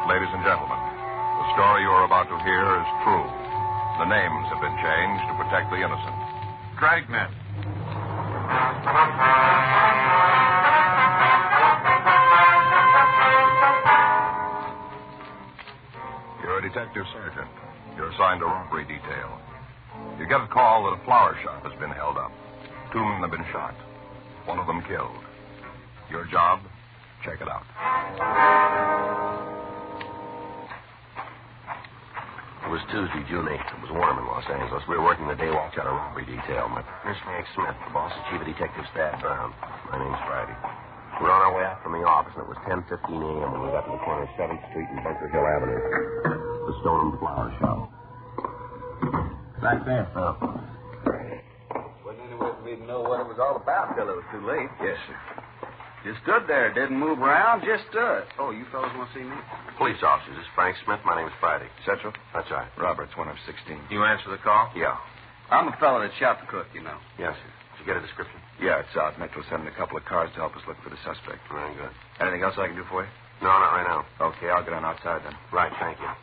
ladies and gentlemen. The story you are about to hear is true. The names have been changed to protect the innocent. Dragnet. You're a detective sergeant. You're assigned a robbery detail. You get a call that a flower shop has been held up. 2 men have been shot. 1 of them killed. Your job? Check it out. It was Tuesday, June 8th. It was warm in Los Angeles. We were working the day watch on a robbery detail. My partner's Frank Smith. The boss is Chief of Detective Stab Brown. My name's Friday. We were on our way out from the office, and it was 10:15 a.m. when we got to the corner of 7th Street and Bunker Hill Avenue. The Stone Flower Shop. Back there, Phil. Wasn't any way for me to know what it was all about till it was too late. Yes, sir. Just stood there, didn't move around, just stood. Oh, you fellas want to see me? Police officers. This is Frank Smith. My name's Friday. Central? That's right. Roberts, one of 16. You answer the call? Yeah. I'm the fellow that shot the cook, you know. Yes, sir. Did you get a description? Yeah, it's out. Metro sending a couple of cars to help us look for the suspect. Very good. Anything else I can do for you? No, not right now. Okay, I'll get on outside then. Right, thank you.